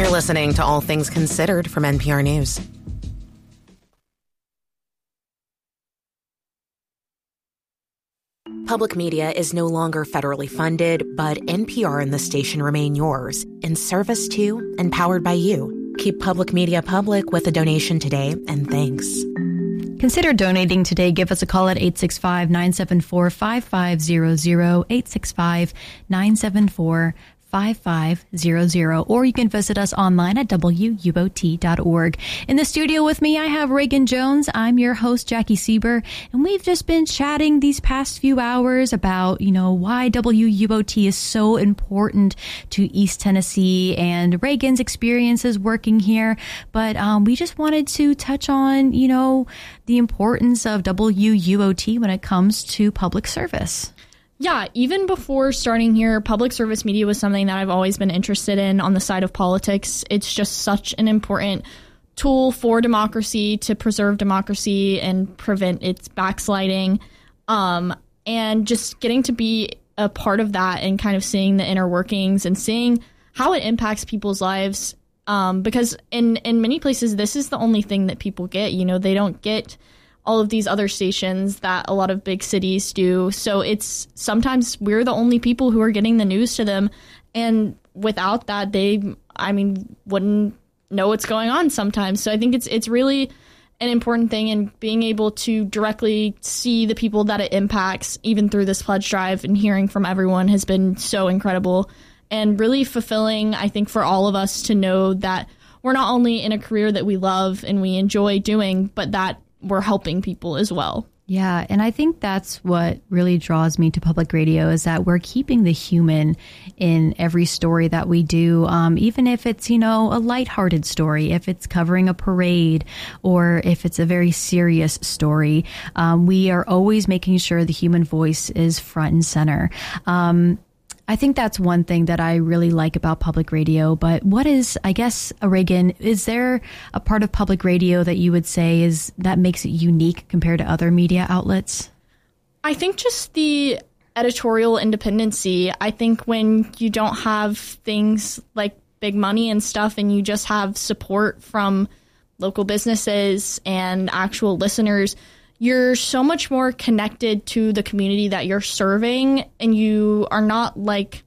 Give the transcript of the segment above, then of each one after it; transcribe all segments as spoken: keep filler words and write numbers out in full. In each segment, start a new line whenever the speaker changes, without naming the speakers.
You're listening to All Things Considered from N P R News. Public media is no longer federally funded, but N P R and the station remain yours, in service to and powered by you. Keep public media public with a donation today, and thanks.
Consider donating today. Give us a call at eight six five, nine seven four, five five zero zero, eight six five, nine seven four, five five zero zero, or you can visit us online at W U O T dot org. In the studio with me, I have Reagan Jones. I'm your host, Jackie Sieber, and we've just been chatting these past few hours about, you know, why W U O T is so important to East Tennessee and Reagan's experiences working here. But um, we just wanted to touch on, you know, the importance of W U O T when it comes to public service.
Yeah, even before starting here, public service media was something that I've always been interested in on the side of politics. It's just such an important tool for democracy to preserve democracy and prevent its backsliding. Um, and just getting to be a part of that and kind of seeing the inner workings and seeing how it impacts people's lives. Um, because in, in many places, this is the only thing that people get. You know, they don't get all of these other stations that a lot of big cities do. So it's sometimes we're the only people who are getting the news to them. And without that, they, I mean, wouldn't know what's going on sometimes. So I think it's it's really an important thing, and being able to directly see the people that it impacts, even through this pledge drive, and hearing from everyone has been so incredible and really fulfilling, I think, for all of us to know that we're not only in a career that we love and we enjoy doing, but that we're helping people as well.
Yeah, and I think that's what really draws me to public radio, is that we're keeping the human in every story that we do, um, even if it's, you know, a lighthearted story, if it's covering a parade, or if it's a very serious story. Um, we are always making sure the human voice is front and center. Um, I think that's one thing that I really like about public radio. But what is, I guess, Reagan, is there a part of public radio that you would say is that makes it unique compared to other media outlets?
I think just the editorial independency. I think when you don't have things like big money and stuff, and you just have support from local businesses and actual listeners, you're so much more connected to the community that you're serving, and you are not like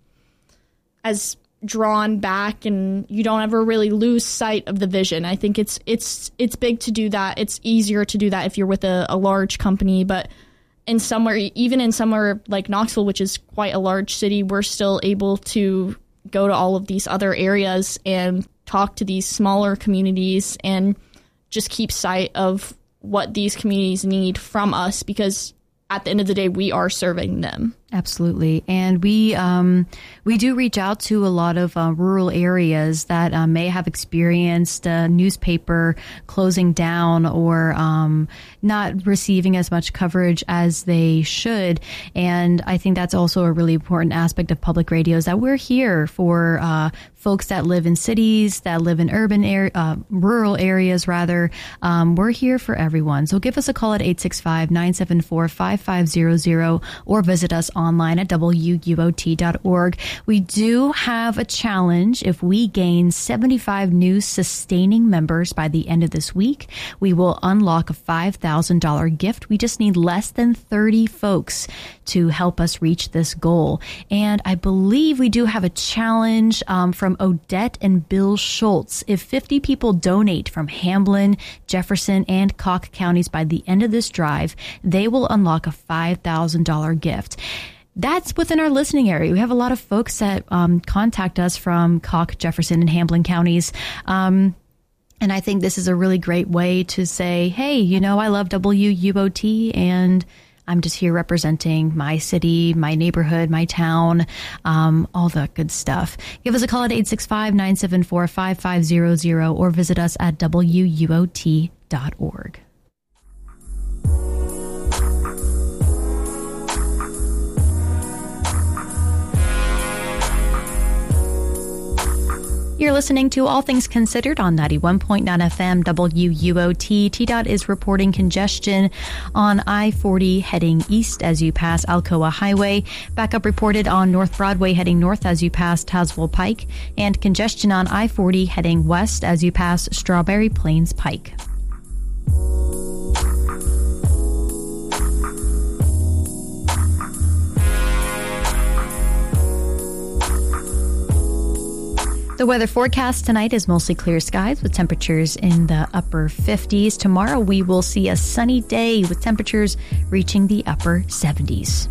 as drawn back, and you don't ever really lose sight of the vision. I think it's it's it's big to do that. It's easier to do that if you're with a, a large company, but in somewhere, even in somewhere like Knoxville, which is quite a large city, we're still able to go to all of these other areas and talk to these smaller communities and just keep sight of what these communities need from us, because at the end of the day, we are serving them.
Absolutely. And we um, we do reach out to a lot of uh, rural areas that uh, may have experienced a newspaper closing down or um, not receiving as much coverage as they should. And I think that's also a really important aspect of public radio, is that we're here for uh, folks that live in cities, that live in urban air, uh, rural areas, rather. Um, we're here for everyone. So give us a call at eight six five, nine seven four, five five zero zero or visit us online at W U O T dot org. We do have a challenge. If we gain seventy-five new sustaining members by the end of this week, we will unlock a five thousand dollars gift. We just need less than thirty folks to help us reach this goal. And I believe we do have a challenge um, from Odette and Bill Schultz. If fifty people donate from Hamblin, Jefferson, and Cocke counties by the end of this drive, they will unlock a five thousand dollars gift. That's within our listening area. We have a lot of folks that um, contact us from Cocke, Jefferson, and Hamblin counties. Um, and I think this is a really great way to say, hey, you know, I love W U O T, and I'm just here representing my city, my neighborhood, my town, um, all the good stuff. Give us a call at eight six five, nine seven four, five five zero zero or visit us at W U O T dot org. You're listening to All Things Considered on ninety-one point nine F M W U O T. T DOT is reporting congestion on I forty heading east as you pass Alcoa Highway. Backup reported on North Broadway heading north as you pass Tazewell Pike. And congestion on I forty heading west as you pass Strawberry Plains Pike. The weather forecast tonight is mostly clear skies with temperatures in the upper fifties. Tomorrow we will see a sunny day with temperatures reaching the upper seventies.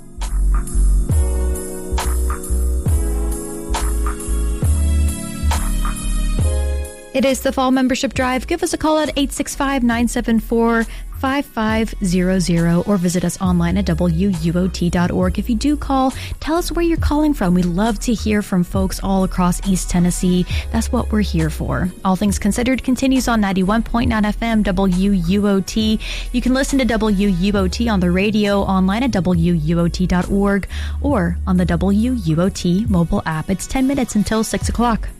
It is the Fall Membership Drive. Give us a call at eight six five, nine seven four, five five zero zero or visit us online at W U O T dot org. If you do call, tell us where you're calling from. We love to hear from folks all across East Tennessee. That's what we're here for. All Things Considered continues on ninety-one point nine F M W U O T. You can listen to W U O T on the radio, online at W U O T dot org, or on the W U O T mobile app. It's ten minutes until six o'clock.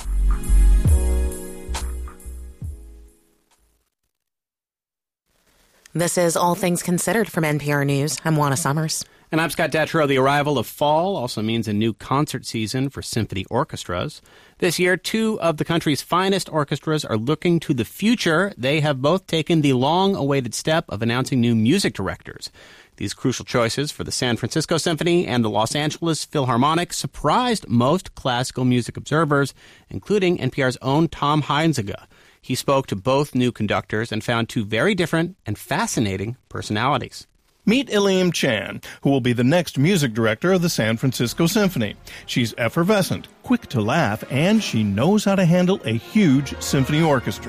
This is All Things Considered from N P R News. I'm Juana Summers.
And I'm Scott Detrow. The arrival of fall also means a new concert season for symphony orchestras. This year, two of the country's finest orchestras are looking to the future. They have both taken the long-awaited step of announcing new music directors. These crucial choices for the San Francisco Symphony and the Los Angeles Philharmonic surprised most classical music observers, including N P R's own Tom Heinzega. He spoke to both new conductors and found two very different and fascinating personalities.
Meet Elaine Chan, who will be the next music director of the San Francisco Symphony. She's effervescent, quick to laugh, and she knows how to handle a huge symphony orchestra.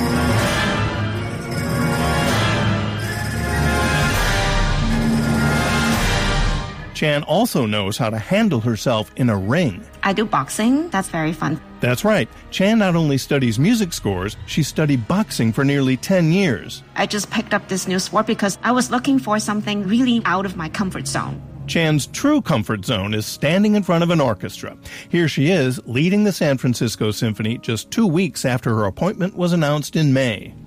Chan also knows how to handle herself in a ring.
I do boxing. That's very fun.
That's right. Chan not only studies music scores, she studied boxing for nearly ten years.
I just picked up this new sport because I was looking for something really out of my comfort zone.
Chan's true comfort zone is standing in front of an orchestra. Here she is, leading the San Francisco Symphony just two weeks after her appointment was announced in May.